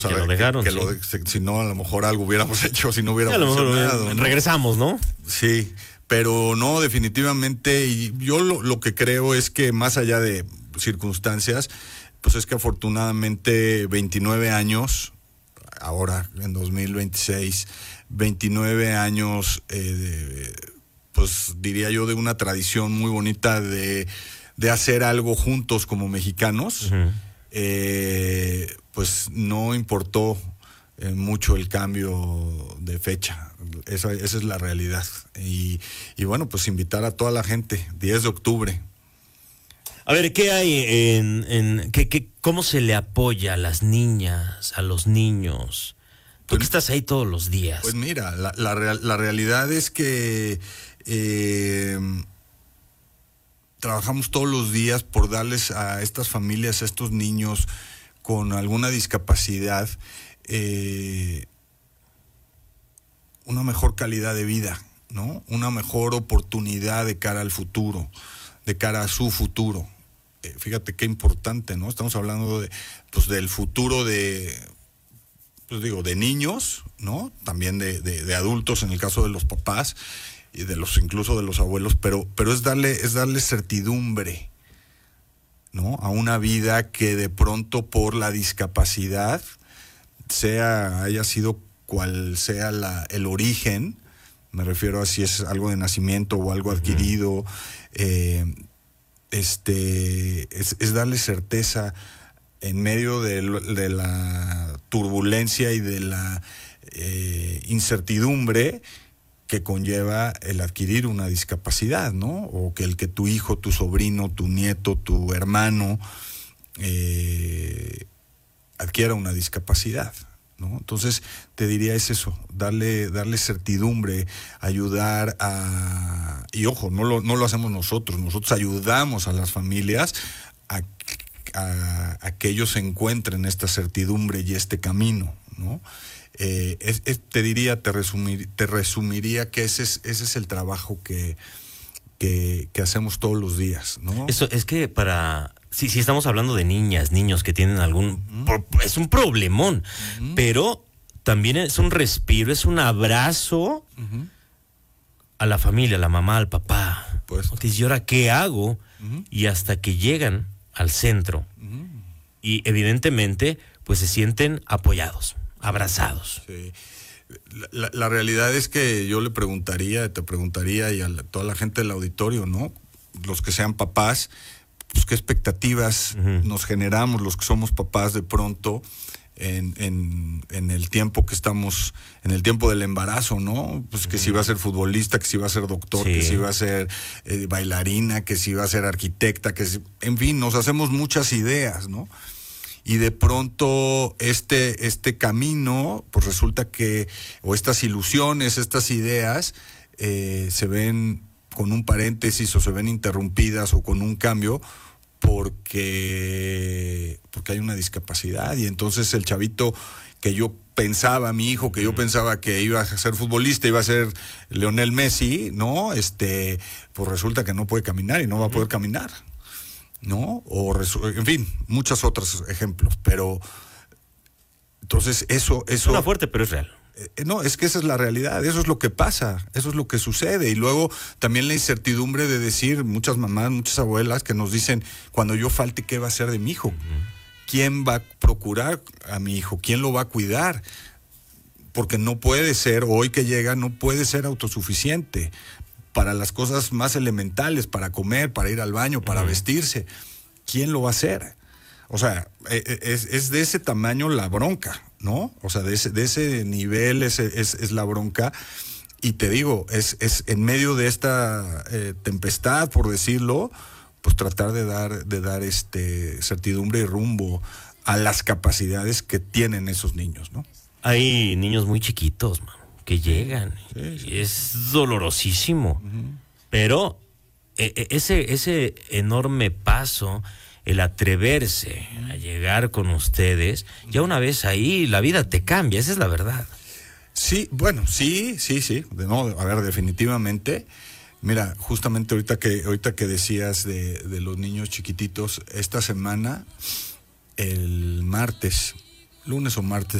Que lo dejaron, sí. Si no, a lo mejor algo hubiéramos hecho, si no hubiera funcionado, ¿no? Regresamos, ¿no? Sí, pero no, definitivamente, y yo lo que creo es que más allá de circunstancias, pues es que afortunadamente 29 años, ahora en 2026, 29 años, pues diría yo, de una tradición muy bonita de hacer algo juntos como mexicanos. Uh-huh. Pues no importó mucho el cambio de fecha. Esa es la realidad. Y bueno, pues invitar a toda la gente, 10 de octubre. A ver, ¿qué hay cómo se le apoya a las niñas, a los niños? Tú que estás ahí todos los días. Pues mira, la realidad es que trabajamos todos los días por darles a estas familias, a estos niños con alguna discapacidad, una mejor calidad de vida, ¿no? Una mejor oportunidad de cara al futuro, de cara a su futuro. Fíjate qué importante, ¿no? Estamos hablando del futuro de niños, ¿no? También de adultos en el caso de los papás y incluso de los abuelos, pero es darle certidumbre, ¿no? A una vida que de pronto por la discapacidad, haya sido cual sea el origen, me refiero a si es algo de nacimiento o algo adquirido, es darle certeza en medio de la turbulencia y de la incertidumbre que conlleva el adquirir una discapacidad, ¿no? O que tu hijo, tu sobrino, tu nieto, tu hermano adquiera una discapacidad, ¿no? Entonces, te diría es eso, darle certidumbre, ayudar y ojo, no lo hacemos nosotros ayudamos a las familias a que ellos encuentren esta certidumbre y este camino, ¿no? Te resumiría que ese es el trabajo que hacemos todos los días, ¿no? Eso es que si estamos hablando de niños que tienen es un problemón, pero también es un respiro, es un abrazo a la familia, a la mamá, al papá. Pues. ¿Y ahora qué hago? Y hasta que llegan al centro y evidentemente pues se sienten apoyados, abrazados. Sí. La realidad es que yo te preguntaría y a toda la gente del auditorio, ¿no? Los que sean papás, pues qué expectativas nos generamos los que somos papás de pronto en el tiempo que estamos, en el tiempo del embarazo, ¿no? Pues que si va a ser futbolista, que si va a ser doctor, que si va a ser bailarina, que si va a ser arquitecta, en fin, nos hacemos muchas ideas, ¿no? Y de pronto este camino, pues resulta o estas ilusiones, estas ideas, se ven con un paréntesis o se ven interrumpidas o con un cambio porque hay una discapacidad. Y entonces el chavito que yo pensaba, mi hijo, que yo pensaba que iba a ser futbolista, iba a ser Lionel Messi, ¿no? Pues resulta que no puede caminar y no va a poder caminar, ¿no? En fin, muchos otros ejemplos, pero entonces eso suena fuerte, pero es real. No, es que esa es la realidad, eso es lo que pasa, eso es lo que sucede. Y luego también la incertidumbre de decir, muchas mamás, muchas abuelas que nos dicen, cuando yo falte, ¿qué va a ser de mi hijo? ¿Quién va a procurar a mi hijo? ¿Quién lo va a cuidar? Porque no puede ser, hoy que llega, no puede ser autosuficiente para las cosas más elementales, para comer, para ir al baño, para vestirse. ¿Quién lo va a hacer? O sea, es de ese tamaño la bronca, ¿no? O sea, de ese nivel es la bronca. Y te digo, es en medio de esta tempestad, por decirlo, pues tratar de dar certidumbre y rumbo a las capacidades que tienen esos niños, ¿no? Hay niños muy chiquitos, man, que llegan. Sí. Y es dolorosísimo. Pero ese enorme paso, el atreverse a llegar con ustedes, ya una vez ahí la vida te cambia, esa es la verdad. Sí, bueno, sí. A ver, definitivamente. Mira, justamente ahorita que decías de los niños chiquititos, esta semana, el martes, lunes o martes